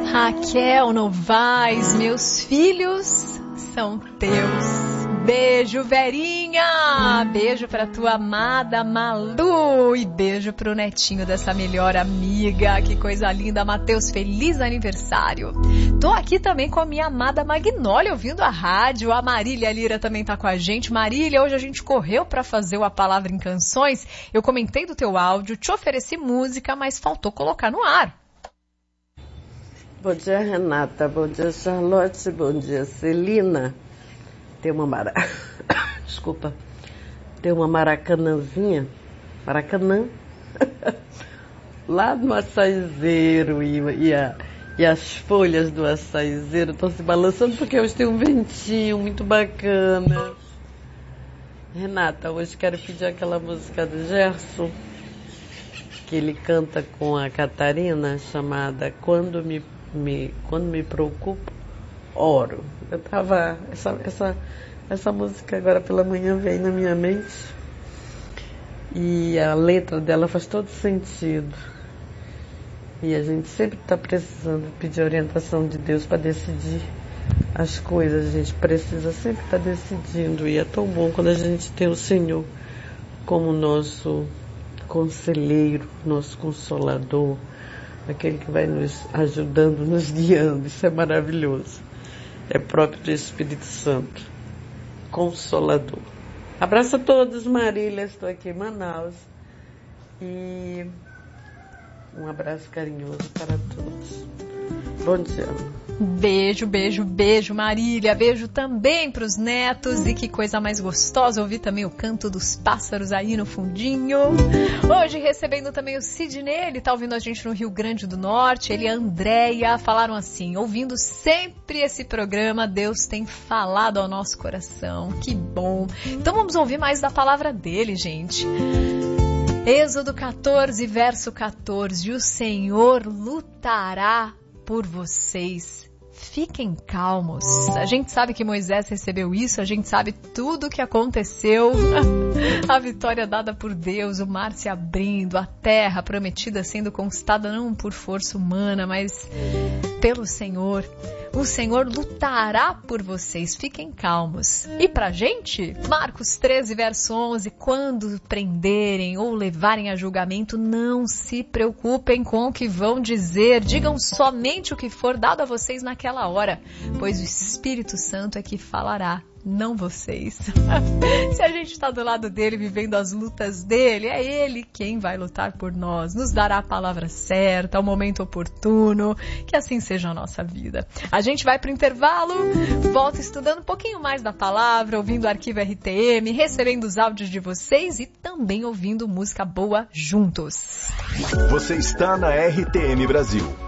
Raquel Novaes, meus filhos são teus. Beijo, Verinha! Beijo pra tua amada Malu e beijo pro netinho dessa melhor amiga. Que coisa linda, Matheus, feliz aniversário. Tô aqui também com a minha amada Magnólia ouvindo a rádio. A Marília Lira também tá com a gente. Marília, hoje a gente correu pra fazer o A Palavra em Canções. Eu comentei do teu áudio, te ofereci música, mas faltou colocar no ar. Bom dia, Renata. Bom dia, Charlotte. Bom dia, Celina. Tem uma Desculpa. Tem uma maracanãzinha. Maracanã. Lá no açaizeiro e as folhas do açaizeiro estão se balançando porque hoje tem um ventinho muito bacana. Renata, hoje quero pedir aquela música do Gerson que ele canta com a Catarina, chamada Quando me preocupo, oro. Eu tava... Essa música agora pela manhã veio na minha mente. E a letra dela faz todo sentido. E a gente sempre está precisando pedir orientação de Deus para decidir as coisas. A gente precisa sempre estar decidindo. E é tão bom quando a gente tem o Senhor como nosso conselheiro, nosso consolador, aquele que vai nos ajudando, nos guiando. Isso é maravilhoso. É próprio do Espírito Santo, consolador. Abraço a todos, Marília, estou aqui em Manaus. E um abraço carinhoso para todos. Bom dia. Beijo, beijo, beijo, Marília. Beijo também para os netos. E que coisa mais gostosa ouvir também o canto dos pássaros aí no fundinho. Hoje recebendo também o Sidney, ele tá ouvindo a gente no Rio Grande do Norte. Ele e a Andréia falaram assim: ouvindo sempre esse programa, Deus tem falado ao nosso coração. Que bom. Então vamos ouvir mais da palavra dele, gente. Êxodo 14, verso 14. O Senhor lutará por vocês. Fiquem calmos. A gente sabe que Moisés recebeu isso, a gente sabe tudo o que aconteceu. A vitória dada por Deus, o mar se abrindo, a terra prometida sendo conquistada não por força humana, mas pelo Senhor. O Senhor lutará por vocês, fiquem calmos. E pra gente, Marcos 13, verso 11, quando prenderem ou levarem a julgamento, não se preocupem com o que vão dizer, digam somente o que for dado a vocês naquela hora, pois o Espírito Santo é que falará, não vocês. Se a gente está do lado dele, vivendo as lutas dele, é ele quem vai lutar por nós, nos dará a palavra certa, o momento oportuno, que assim seja a nossa vida. A gente vai para o intervalo, volta estudando um pouquinho mais da palavra, ouvindo o Arquivo RTM, recebendo os áudios de vocês e também ouvindo música boa juntos. Você está na RTM Brasil.